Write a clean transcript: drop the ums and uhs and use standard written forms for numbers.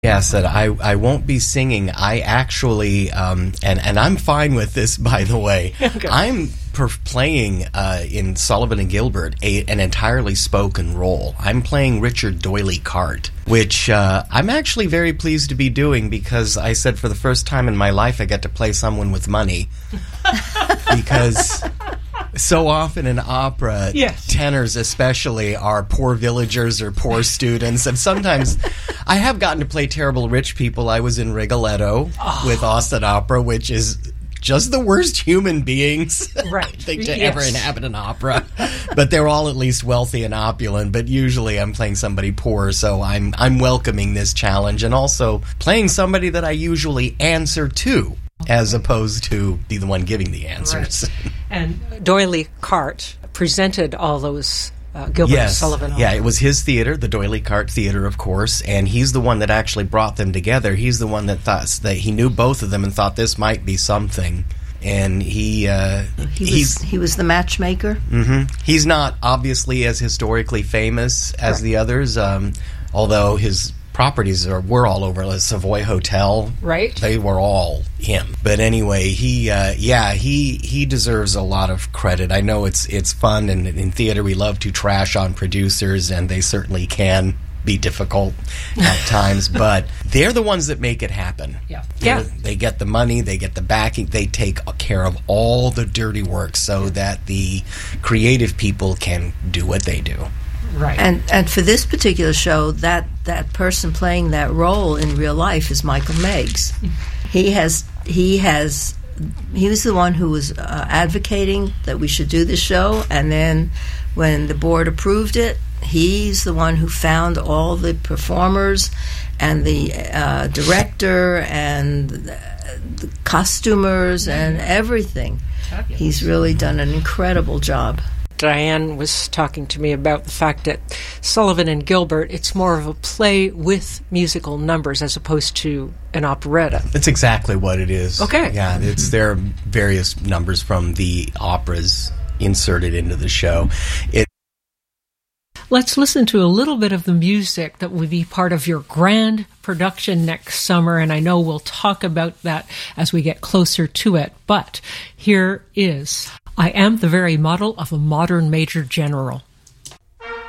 Yes, that I won't be singing. I actually, and I'm fine with this, by the way. Okay. I'm playing in Sullivan and Gilbert an entirely spoken role. I'm playing Richard Doyley Cart, which I'm actually very pleased to be doing because I said for the first time in my life I get to play someone with money. Because so often in opera, yes, tenors especially are poor villagers or poor students, and sometimes I have gotten to play terrible rich people. I was in Rigoletto with Austin Opera, which is just the worst human beings right. I think to ever inhabit an opera. But they're all at least wealthy and opulent, but usually I'm playing somebody poor, so I'm welcoming this challenge, and also playing somebody that I usually answer to, as opposed to be the one giving the answers. Right. And Doyley Cart presented all those Gilbert and Sullivan. Yeah, it was his theater, the Doyley Cart Theater, of course, and he's the one that actually brought them together. He's the one that thought that he knew both of them and thought this might be something. And he was the matchmaker. Mm-hmm. He's not obviously as historically famous as the others, although his properties were all over. The Savoy Hotel, right? They were all him. But anyway, he deserves a lot of credit. I know it's fun, and in theater we love to trash on producers, and they certainly can be difficult at times, but they're the ones that make it happen. They get the money, they get the backing, they take care of all the dirty work so that the creative people can do what they do. Right. And for this particular show, that person playing that role in real life is Michael Meigs. He was the one who was advocating that we should do this show, and then when the board approved it, he's the one who found all the performers and the director and the costumers and everything. He's really done an incredible job. Diane was talking to me about the fact that Sullivan and Gilbert, it's more of a play with musical numbers as opposed to an operetta. That's exactly what it is. Okay. Yeah, there are various numbers from the operas inserted into the show. Let's listen to a little bit of the music that will be part of your grand production next summer, and I know we'll talk about that as we get closer to it. But here is I Am the Very Model of a Modern Major General.